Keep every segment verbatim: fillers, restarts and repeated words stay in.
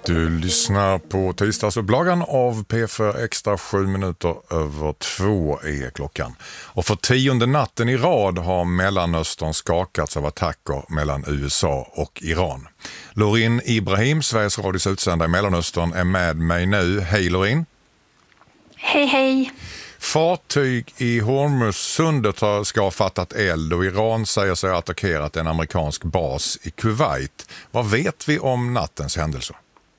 Du lyssnar på tisdagsupplagan av P fyra Extra, sju minuter över två är klockan. Och för tionde natten i rad har Mellanöstern skakats av attacker mellan U S A och Iran. Lorin Ibrahim, Sveriges Radios utsända i Mellanöstern, är med mig nu. Hej Lorin. Hej hej. Fartyg i Hormuzsundet ska ha fattat eld och Iran säger sig ha attackerat en amerikansk bas i Kuwait. Vad vet vi om nattens händelser?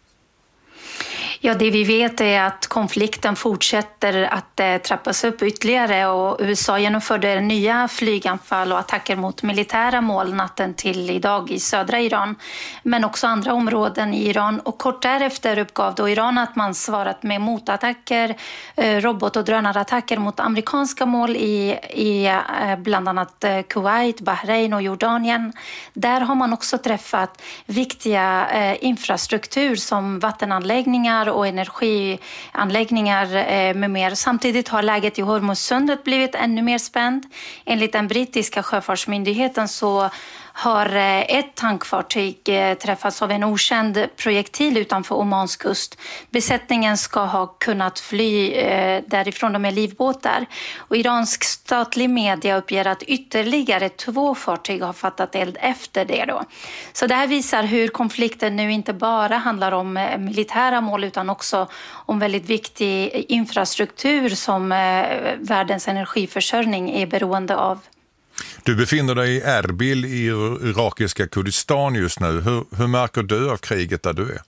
Ja, det vi vet är att konflikten fortsätter att eh, trappas upp ytterligare och U S A genomförde nya flyganfall och attacker mot militära mål natten till idag i södra Iran, men också andra områden i Iran. Och kort därefter uppgav då Iran att man svarat med motattacker, eh, robot- och drönarattacker mot amerikanska mål i, i eh, bland annat eh, Kuwait, Bahrain och Jordanien. Där har man också träffat viktiga eh, infrastruktur som vattenanläggningar och energianläggningar med mer. Samtidigt har läget i Hormuzsundet blivit ännu mer spänt. Enligt den brittiska sjöfartsmyndigheten så har ett tankfartyg träffats av en okänd projektil utanför Omans kust. Besättningen ska ha kunnat fly därifrån med livbåtar. Och iransk statlig media uppger att ytterligare två fartyg har fattat eld efter det då. Så det här visar hur konflikten nu inte bara handlar om militära mål utan också om väldigt viktig infrastruktur som världens energiförsörjning är beroende av. Du befinner dig i Erbil i irakiska Kurdistan just nu. Hur, hur märker du av kriget där du är?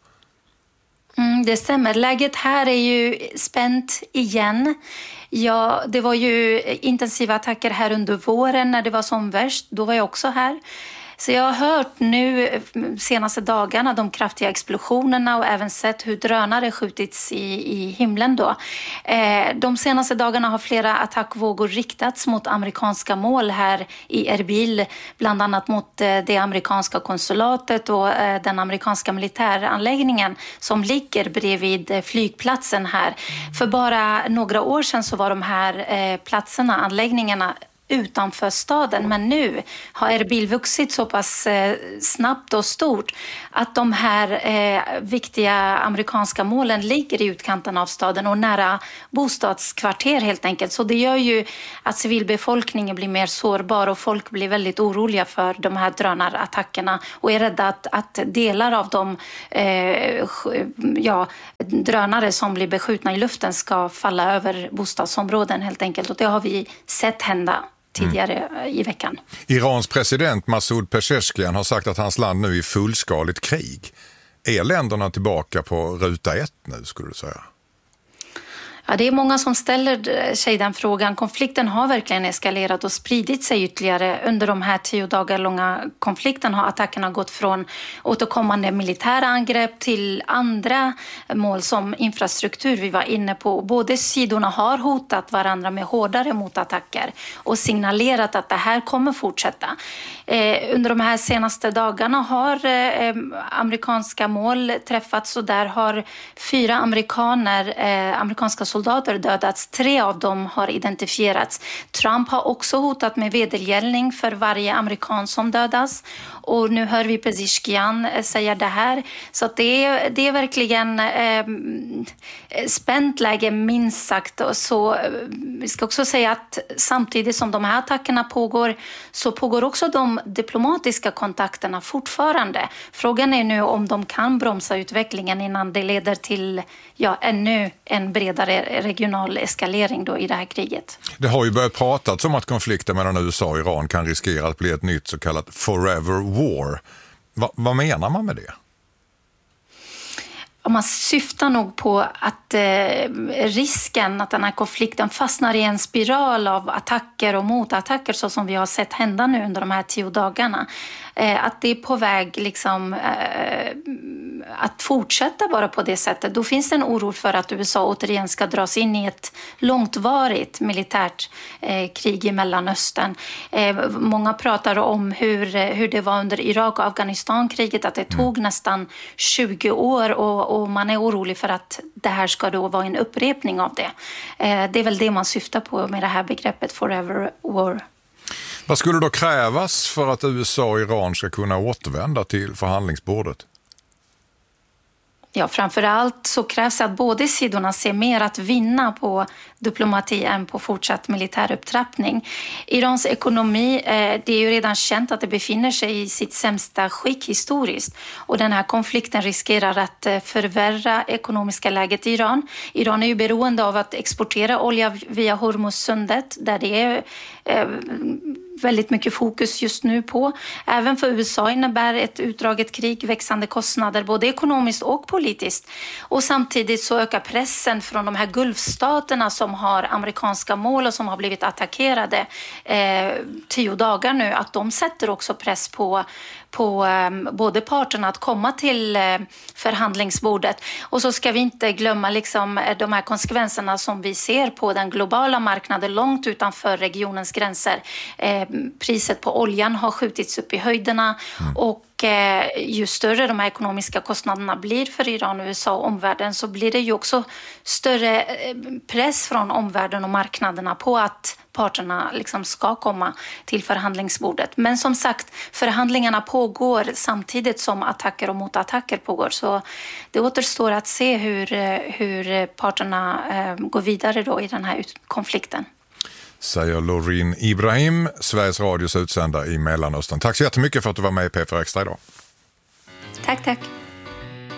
Mm, det stämmer. Läget här är ju spänt igen. Ja, det var ju intensiva attacker här under våren när det var som värst. Då var jag också här. Så jag har hört nu senaste dagarna de kraftiga explosionerna och även sett hur drönare skjutits i, i himlen då. Eh, de senaste dagarna har flera attackvågor riktats mot amerikanska mål här i Erbil, bland annat mot eh, det amerikanska konsulatet och eh, den amerikanska militäranläggningen som ligger bredvid eh, flygplatsen här. För bara några år sedan så var de här eh, platserna, anläggningarna utanför staden, men nu har Erbil vuxit så pass eh, snabbt och stort att de här eh, viktiga amerikanska målen ligger i utkanten av staden och nära bostadskvarter helt enkelt. Så det gör ju att civilbefolkningen blir mer sårbar och folk blir väldigt oroliga för de här drönarattackerna och är rädda att, att delar av de eh, ja, drönare som blir beskjutna i luften ska falla över bostadsområden helt enkelt. Och det har vi sett hända tidigare mm. i veckan. Irans president Masoud Pezeshkian har sagt att hans land nu är i fullskaligt krig. Är länderna tillbaka på ruta ett nu, skulle du säga? Ja, det är många som ställer sig den frågan. Konflikten har verkligen eskalerat och spridit sig ytterligare. Under de här tio dagar långa konflikten har attackerna gått från återkommande militära angrepp till andra mål som infrastruktur vi var inne på. Båda sidorna har hotat varandra med hårdare motattacker och signalerat att det här kommer fortsätta. Eh, under de här senaste dagarna har eh, amerikanska mål träffats och där har fyra amerikaner, eh, amerikanska soldater dödats. Tre av dem har identifierats. Trump har också hotat med vedergällning för varje amerikan som dödas. Och nu hör vi Pezeshkian säga det här. Så att det, är, det är verkligen eh, spänt läge minst sagt. Och så, vi ska också säga att samtidigt som de här attackerna pågår så pågår också de diplomatiska kontakterna fortfarande. Frågan är nu om de kan bromsa utvecklingen innan det leder till ja, ännu en bredare regional eskalering då i det här kriget. Det har ju börjat pratats om att konflikten mellan U S A och Iran kan riskera att bli ett nytt så kallat forever war. Va, vad menar man med det? Man syftar nog på att eh, risken att den här konflikten fastnar i en spiral av attacker och motattacker så som vi har sett hända nu under de här tio dagarna. Eh, att det är på väg liksom, eh, att fortsätta bara på det sättet. Då finns det en oro för att U S A återigen ska dras in i ett långvarigt militärt eh, krig i Mellanöstern. Eh, många pratar om hur, hur det var under Irak- och Afghanistan-kriget, att det tog mm. nästan tjugo år och, och man är orolig för att det här ska då vara en upprepning av det. Eh, det är väl det man syftar på med det här begreppet forever war. Vad skulle då krävas för att U S A och Iran ska kunna återvända till förhandlingsbordet? Ja, framförallt så krävs att båda sidorna ser mer att vinna på diplomati än på fortsatt militär upptrappning. Irans ekonomi, eh, det är ju redan känt att det befinner sig i sitt sämsta skick historiskt. Och den här konflikten riskerar att eh, förvärra ekonomiska läget i Iran. Iran är ju beroende av att exportera olja via Hormuzsundet där det är eh, väldigt mycket fokus just nu på. Även för U S A innebär ett utdraget krig växande kostnader både ekonomiskt och politiskt. Och samtidigt så ökar pressen från de här gulfstaterna som har amerikanska mål och som har blivit attackerade eh, tio dagar nu. Att de sätter också press på på eh, både parterna att komma till eh, förhandlingsbordet. Och så ska vi inte glömma liksom, de här konsekvenserna som vi ser på den globala marknaden långt utanför regionens gränser. Eh, priset på oljan har skjutits upp i höjderna mm. och eh, ju större de här ekonomiska kostnaderna blir för Iran, U S A och omvärlden så blir det ju också större eh, press från omvärlden och marknaderna på att parterna liksom ska komma till förhandlingsbordet. Men som sagt, förhandlingarna pågår samtidigt som attacker och motattacker pågår. Så det återstår att se hur, hur parterna eh, går vidare då i den här konflikten. Säger Loreen Ibrahim, Sveriges Radios utsända i Mellanöstern. Tack så jättemycket för att du var med i P fyra Extra idag. Tack, tack.